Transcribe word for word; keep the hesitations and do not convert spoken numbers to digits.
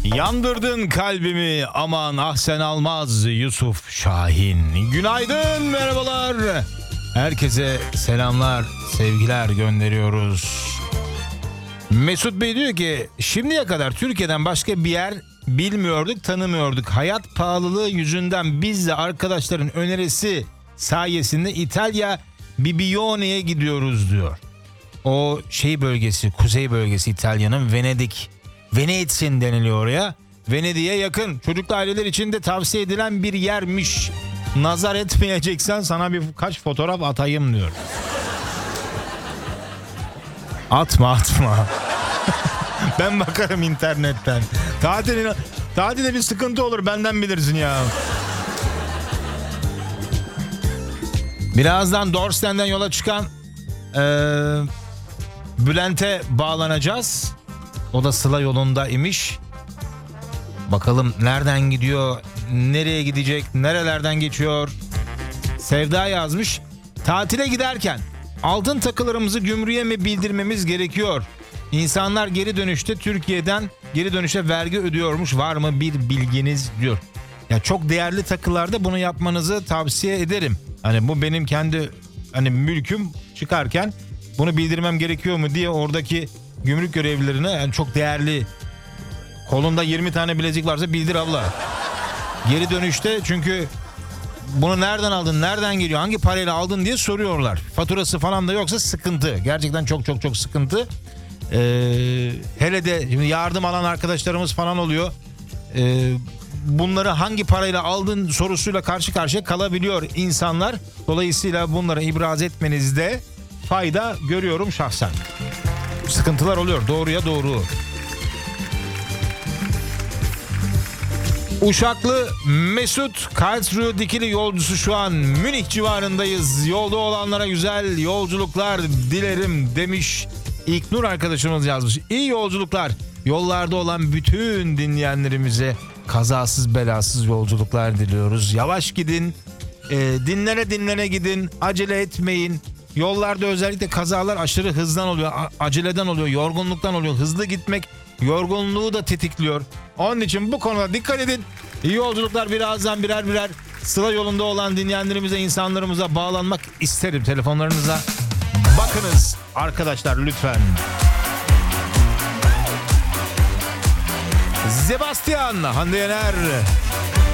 Yandırdın kalbimi aman ah sen almaz Yusuf Şahin. Günaydın, merhabalar. Herkese selamlar, sevgiler gönderiyoruz. Mesut Bey diyor ki şimdiye kadar Türkiye'den başka bir yer bilmiyorduk, tanımıyorduk. Hayat pahalılığı yüzünden biz de arkadaşların önerisi sayesinde İtalya Bibione'ye gidiyoruz diyor. O şey bölgesi, kuzey bölgesi İtalya'nın, Venedik. Venetsin deniliyor oraya. Venedik'e yakın. Çocuklu aileler için de tavsiye edilen bir yermiş. Nazar etmeyeceksen sana birkaç fotoğraf atayım diyor. Atma atma. Ben bakarım internetten. Tatilin, tatilde bir sıkıntı olur, benden bilirsin ya. Birazdan Dorsten'den yola çıkan ee, Bülent'e bağlanacağız. O da Sıla yolunda imiş. Bakalım nereden gidiyor, nereye gidecek, nerelerden geçiyor. Sevda yazmış. Tatile giderken altın takılarımızı gümrüğe mi bildirmemiz gerekiyor? İnsanlar geri dönüşte Türkiye'den geri dönüşe vergi ödüyormuş. Var mı bir bilginiz diyor. Ya çok değerli takılarda bunu yapmanızı tavsiye ederim. Hani bu benim kendi hani mülküm, çıkarken bunu bildirmem gerekiyor mu diye oradaki gümrük görevlilerine, yani çok değerli, kolunda yirmi tane bilezik varsa bildir abla. Geri dönüşte çünkü bunu nereden aldın, nereden geliyor, hangi parayla aldın diye soruyorlar. Faturası falan da yoksa sıkıntı. Gerçekten çok çok çok sıkıntı. Ee, hele de şimdi yardım alan arkadaşlarımız falan oluyor. Ee, bunları hangi parayla aldın sorusuyla karşı karşıya kalabiliyor insanlar. Dolayısıyla bunları ibraz etmenizde fayda görüyorum şahsen. Sıkıntılar oluyor, doğruya doğru. Uşaklı Mesut Karlsruhe dikili yolcusu şu an Münih civarındayız. Yolda olanlara güzel yolculuklar dilerim demiş. İlknur arkadaşımız yazmış. İyi yolculuklar. Yollarda olan bütün dinleyenlerimize kazasız belasız yolculuklar diliyoruz. Yavaş gidin, e, dinlene dinlene gidin, acele etmeyin. Yollarda özellikle kazalar aşırı hızdan oluyor, a- aceleden oluyor, yorgunluktan oluyor. Hızlı gitmek yorgunluğu da tetikliyor. Onun için bu konuda dikkat edin. İyi yolculuklar. Birazdan birer birer Sıla yolunda olan dinleyenlerimize, insanlarımıza bağlanmak isterim. Telefonlarınıza bakınız arkadaşlar lütfen. Sebastian, Hande Yener.